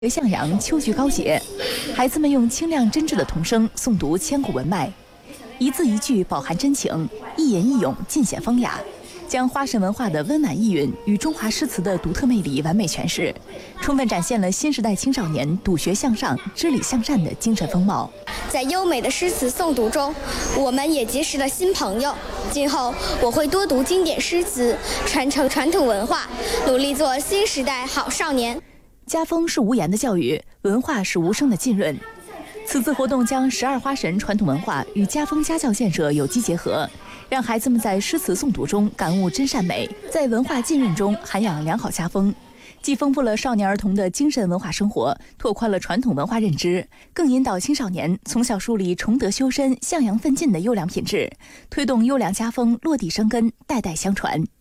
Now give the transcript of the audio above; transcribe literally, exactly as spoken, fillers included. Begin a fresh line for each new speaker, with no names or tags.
向阳，秋菊高洁，孩子们用清亮真挚的童声诵读千古文脉，一字一句饱含真情，一言一咏尽显风雅，将花神文化的温婉意蕴与中华诗词的独特魅力完美诠释，充分展现了新时代青少年笃学向上、知礼向善的精神风貌。
在优美的诗词诵读中，我们也结识了新朋友。今后我会多读经典诗词，传承传统文化，努力做新时代好少年。
家风是无言的教育，文化是无声的浸润。此次活动将十二花神传统文化与家风家教建设有机结合，让孩子们在诗词诵读中感悟真善美，在文化浸润中涵养良好家风，既丰富了少年儿童的精神文化生活，拓宽了传统文化认知，更引导青少年从小树立崇德修身、向阳奋进的优良品质，推动优良家风落地生根、代代相传。